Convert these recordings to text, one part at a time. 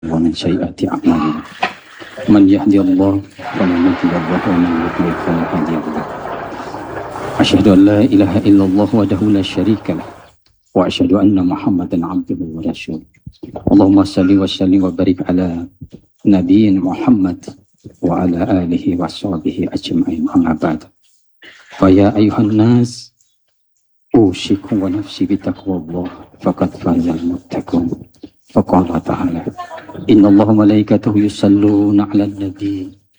ومن سيئات أعمالنا من يهدي الله فلا مضل له ومن يضلل فلا هادي له أشهد أن لا إله إلا الله وحده لا شريك له وأشهد أن محمدا عبده ورسوله اللهم صل وسلم وبارك على نبينا محمد وعلى آله وصحبه أجمعين أما بعد فيا أيها الناس أوصيكم ونفسي بتقوى الله فقد فاز المتقون فقال تعالى إن الله وملائكته يصلون على النبي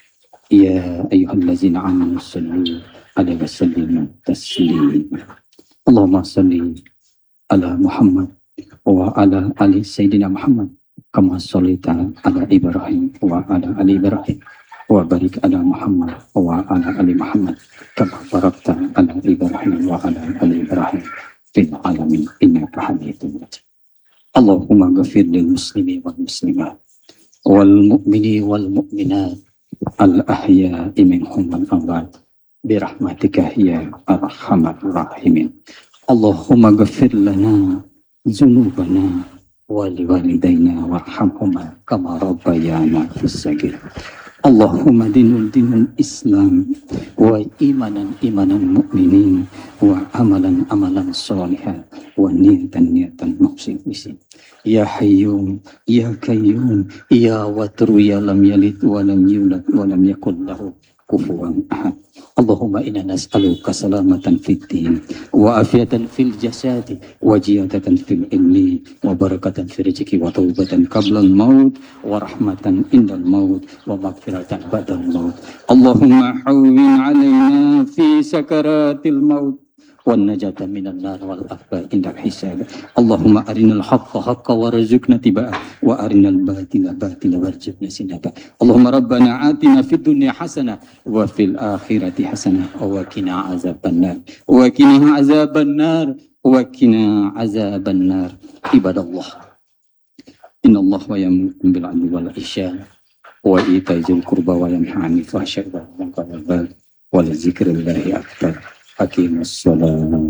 يا أيها الذين آمنوا صلوا عليه وسلموا تسليما اللهم صل على محمد وعلى آل سيدنا محمد كما صليت على إبراهيم وعلى آل إبراهيم وبارك على محمد وعلى آل محمد كما باركت على إبراهيم وعلى آل إبراهيم في العالمين إنك حميد مجيد اللهم اغفر للمسلمين والمسلمات والمؤمنين والمؤمنات الأحياء منهم والأموات برحمتك يا أرحم الراحمين اللهم اغفر لنا ذنوبنا ولوالدينا وارحمهما كما ربيانا في الصغير اللهم دين الإسلام وإيمانا إيمانا المؤمنين وعملا عملا صالحا ونية مخلصين يا حيوم يا قيوم يا وتر يا لم يلد ولم يولد ولم يكن له كفوا أحد اللهم إنا نسألك سلامة في الدين وعافية في الجسد وزيادة في العلم وبركة في الرزق وتوبة قبل الموت ورحمة عند الموت ومغفرة بعد الموت اللهم حول علينا في سكرات الموت والنجاة من النار والأخبار عند الحساب اللهم أرنا الحق حقا وارزقنا اتباعه وأرنا الباطل باطلا وارزقنا اجتنابه اللهم ربنا آتنا في الدنيا حسنة وفي الآخرة حسنة وقنا عذاب النار وقنا عذاب النار وقنا عذاب النار عباد الله إن الله يأمركم بالعدل والإحسان وإيتاء ذي القربى وينهى عن الفحشاء والمنكر والبغي ولذكر الله أكبر أقيموا الصلاة